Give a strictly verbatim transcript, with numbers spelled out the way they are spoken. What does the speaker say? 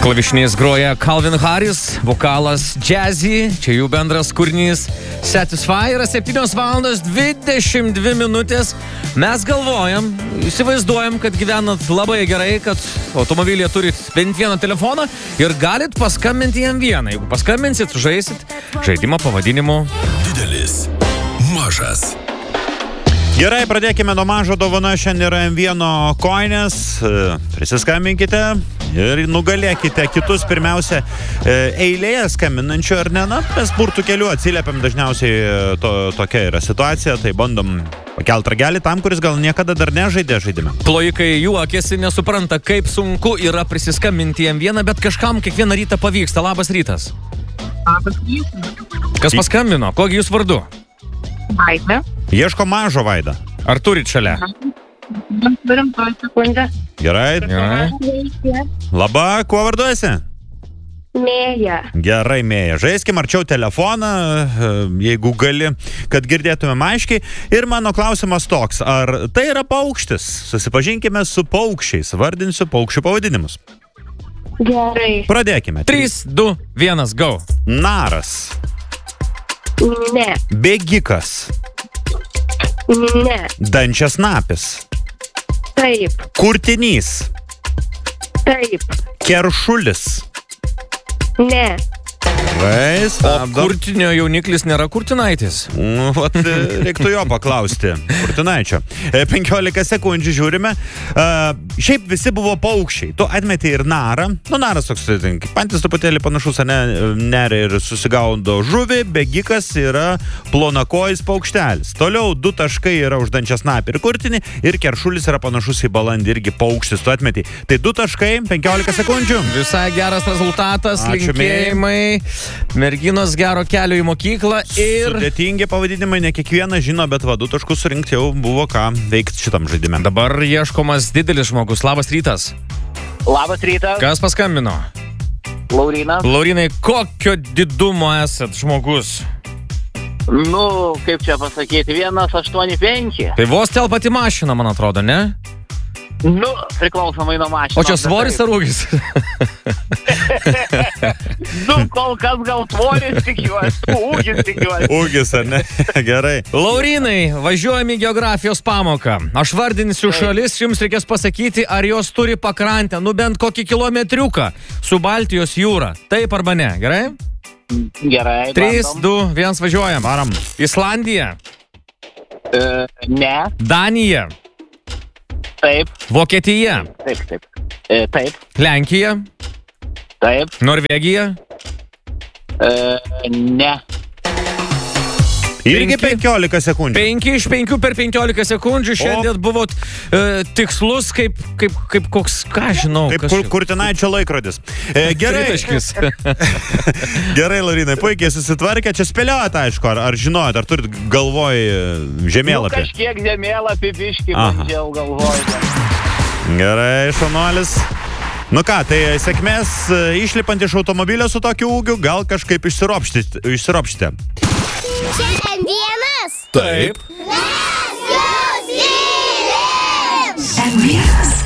Klavišiniais groja Calvin Harris, vokalas Jazzy, čia jų bendras kūrinys Satisfy, yra septynios valandos dvidešimt dvi minutės. Mes galvojam, įsivaizduojam, kad gyvenat labai gerai, kad automobilyje turit bent vieną telefoną ir galit paskambinti jam vieną. Jeigu paskambinsit, žaisit žaidimą pavadinimu Didelis, mažas. Gerai, pradėkime nuo mažo dovana. Šiandien yra em vieno koinės. Prisiskambinkite ir nugalėkite kitus. Pirmiausia, eilėje skambinančių ar ne, na, mes burtų keliu atsiliepiam, dažniausiai to, tokia yra situacija, tai bandom pakelt ragelį tam, kuris gal niekada dar nežaidė žaidime. Plojikai juokiasi, nesupranta, kaip sunku yra prisiskambinti em vieną, bet kažkam kiekvieną rytą pavyksta. Labas rytas. Labas rytas. Kas paskambino? Kogi jūs vardu? Vaida. Ieško mažo Vaida. Ar turit šalia? Turim toj sekundę. Gerai. Gerai. Labą, kuo vardu esi? Mėja. Gerai, Mėja. Žaiskim arčiau telefoną, jeigu gali, kad girdėtumėm aiškiai. Ir mano klausimas toks, ar tai yra paukštis? Susipažinkime su paukščiais. Vardinsiu paukščių pavadinimus. Gerai. Pradėkime. trys, du, vienas, go. Naras. Ne. Bėgikas. Ne. Dančiasnapis. Taip. Kurtinys. Taip. Keršulis. Ne. Vai, O stabdom. kurtinio jauniklis nėra kurtinaitis? Nu, vat, reiktų jo paklausti. Kurtinaičio. E, penkiolika sekundžių žiūrime. E, šiaip visi buvo paukščiai. Tu atmeti ir narą. Nu, naras toks, kaip pantis truputėlį panašus, ne, neria ir susigaudo žuvį. Bėgikas yra plonakojis paukštelis. Toliau du taškai yra už dančiasnapį ir kurtinį. Ir keršulis yra panašus į balandį, irgi paukštis. Tu atmeti. Tai du taškai, penkiolika sekundžių. Visai geras rezultatas, Ačiū, linkėjimai. Merginos gero kelio į mokyklą ir... Sudėtingi pavadinimai, ne kiekvieną žino, bet va, du taškus surinkti jau buvo ką veikti šitam žaidime. Dabar ieškomas didelis žmogus. Labas rytas. Labas rytas, Kas paskambino? Laurinas. Laurinai, kokio didumo esat žmogus? Nu, kaip čia pasakyti, vienas aštuoni penki. Tai vos telpat į mašiną, man atrodo, ne? Nu, priklausomai nuo mašinos. O čia svoris ar ūgis? Nu, kol kas gal svoris tikiuosi, ūgis tikiuosi. Ūgis, ar ne? Gerai. Laurinai, važiuojame į geografijos pamoką. Aš vardinsiu šalis, jums reikės pasakyti, ar jos turi pakrantę, nu bent kokį kilometriuką su Baltijos jūra. Taip arba ne, gerai? Gerai, trys, bandom. du, vienas važiuojam. Varam. Islandija, E, ne, Danija, taip, Vokietija, taip, taip. E, taip, Lenkija, taip, Norvegija, e, ne. Irgi Penki. penkiolika sekundžių. penki iš penkių per penkiolika sekundžių. Šiandien buvot e, tikslus kaip, kaip, kaip koks, ką žinau. Kaip kas kur, čia- kurtinaičio laikrodis. E, gerai, Tritaškis. gerai, Laurinai, puikiai susitvarkė. Čia spėliojat, aišku, ar, ar žinojat, ar turit galvoj e, Nu, žemėlapį? kažkiek žemėlapį biškį Aha. bandžiau galvoti. Gerai, šaunuolis. Nu ką, tai sėkmės e, išlipant iš automobilio su tokiu ūgiu, gal kažkaip išsiropštite. išsiropštite. Čia em vienas. Taip. Mes jūs mylim! em vienas.